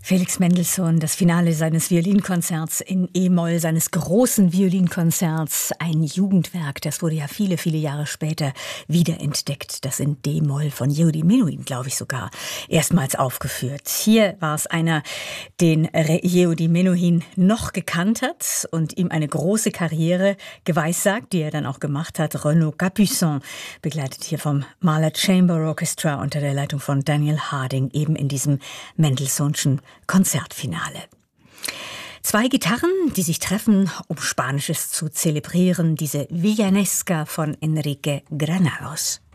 Felix Mendelssohn, das Finale seines Violinkonzerts in E-Moll, seines großen Violinkonzerts, ein Jugendwerk, das wurde ja viele, viele Jahre später wiederentdeckt, das in D-Moll von Yehudi Menuhin, glaube ich sogar, erstmals aufgeführt. Hier war es einer, den Yehudi Menuhin noch gekannt hat und ihm eine große Karriere geweissagt, die er dann auch gemacht hat. Renaud Capuçon, begleitet hier vom Mahler Chamber Orchestra unter der Leitung von Daniel Harding, eben in diesem Mendelssohnschen Konzertfinale. Zwei Gitarren, die sich treffen, um Spanisches zu zelebrieren, diese Villanesca von Enrique Granados.